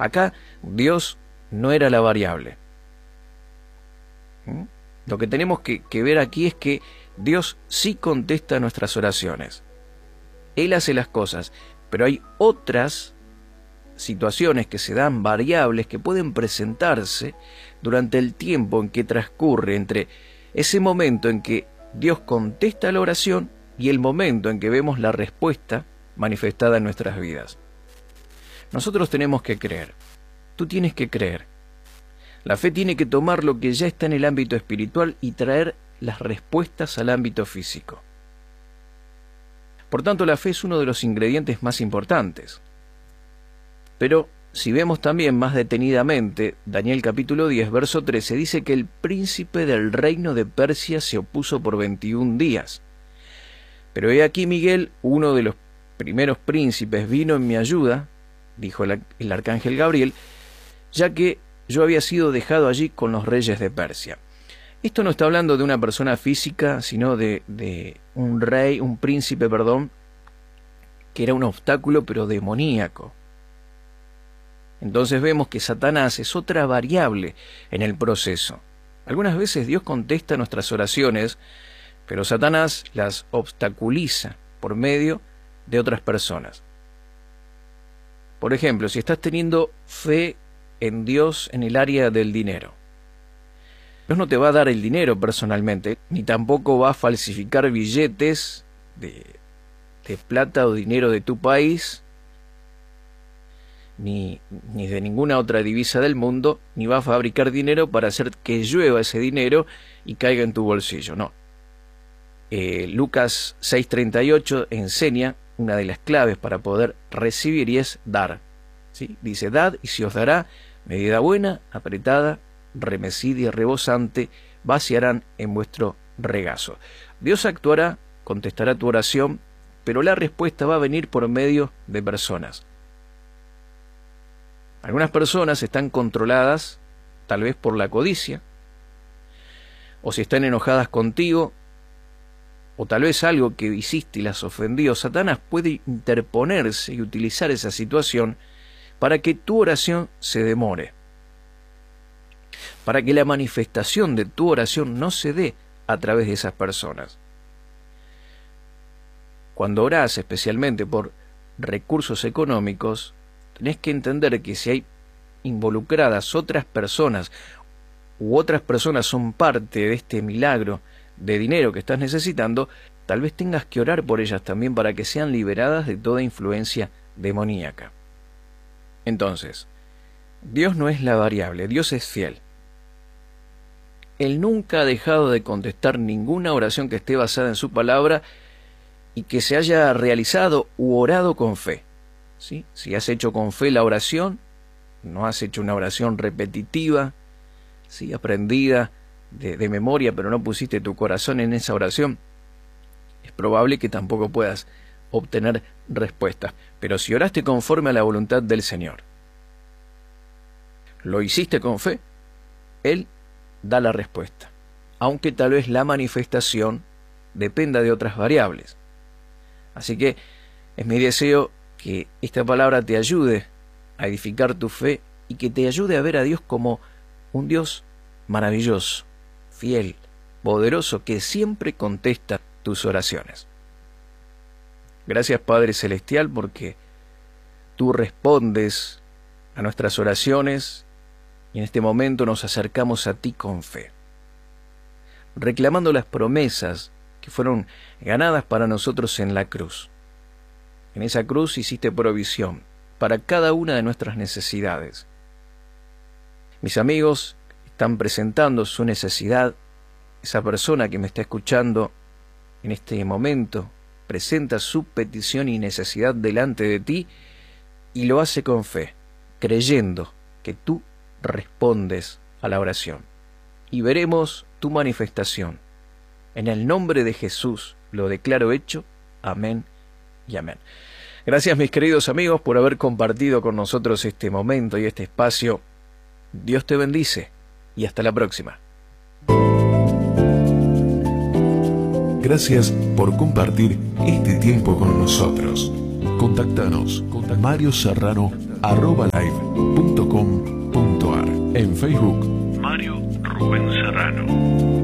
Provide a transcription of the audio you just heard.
Acá Dios no era la variable. Lo que tenemos que ver aquí es que Dios sí contesta nuestras oraciones. Él hace las cosas, pero hay otras situaciones que se dan, variables que pueden presentarse durante el tiempo en que transcurre entre ese momento en que Dios contesta la oración y el momento en que vemos la respuesta manifestada en nuestras vidas. Nosotros tenemos que creer. Tú tienes que creer. La fe tiene que tomar lo que ya está en el ámbito espiritual y traer las respuestas al ámbito físico. Por tanto, la fe es uno de los ingredientes más importantes. Pero si vemos también más detenidamente, Daniel capítulo 10, verso 13, dice que el príncipe del reino de Persia se opuso por 21 días. Pero he aquí Miguel, uno de los primeros príncipes, vino en mi ayuda, dijo el arcángel Gabriel, ya que yo había sido dejado allí con los reyes de Persia. Esto no está hablando de una persona física, sino de un rey, un príncipe, que era un obstáculo pero demoníaco. Entonces vemos que Satanás es otra variable en el proceso. Algunas veces Dios contesta nuestras oraciones, pero Satanás las obstaculiza por medio de otras personas. Por ejemplo, si estás teniendo fe en Dios en el área del dinero, Dios no te va a dar el dinero personalmente, ni tampoco va a falsificar billetes de plata o dinero de tu país, ni de ninguna otra divisa del mundo, ni va a fabricar dinero para hacer que llueva ese dinero y caiga en tu bolsillo, no. Lucas 6:38 enseña una de las claves para poder recibir y es dar. ¿Sí? Dice, dad y se os dará, medida buena, apretada, remecida y rebosante, vaciarán en vuestro regazo. Dios actuará, contestará tu oración, pero la respuesta va a venir por medio de personas. Algunas personas están controladas, tal vez por la codicia, o si están enojadas contigo, o tal vez algo que hiciste y las ofendió. Satanás puede interponerse y utilizar esa situación para que tu oración se demore, para que la manifestación de tu oración no se dé a través de esas personas. Cuando orás, especialmente por recursos económicos, tenés que entender que si hay involucradas otras personas u otras personas son parte de este milagro de dinero que estás necesitando, tal vez tengas que orar por ellas también para que sean liberadas de toda influencia demoníaca. Entonces, Dios no es la variable, Dios es fiel. Él nunca ha dejado de contestar ninguna oración que esté basada en su palabra y que se haya realizado u orado con fe. ¿Sí? Si has hecho con fe la oración, no has hecho una oración repetitiva, ¿sí? Aprendida de memoria, pero no pusiste tu corazón en esa oración, es probable que tampoco puedas obtener respuesta. Pero si oraste conforme a la voluntad del Señor, lo hiciste con fe, Él da la respuesta, aunque tal vez la manifestación dependa de otras variables. Así que es mi deseo que esta palabra te ayude a edificar tu fe y que te ayude a ver a Dios como un Dios maravilloso, fiel, poderoso, que siempre contesta tus oraciones. Gracias, Padre Celestial, porque tú respondes a nuestras oraciones y en este momento nos acercamos a ti con fe, reclamando las promesas que fueron ganadas para nosotros en la cruz. En esa cruz hiciste provisión para cada una de nuestras necesidades. Mis amigos están presentando su necesidad. Esa persona que me está escuchando en este momento presenta su petición y necesidad delante de ti y lo hace con fe, creyendo que tú respondes a la oración. Y veremos tu manifestación. En el nombre de Jesús lo declaro hecho. Amén y amén. Gracias, mis queridos amigos, por haber compartido con nosotros este momento y este espacio. Dios te bendice y hasta la próxima. Gracias por compartir este tiempo con nosotros. Contactanos, marioserrano@live.com. En Facebook, Mario Rubén Serrano.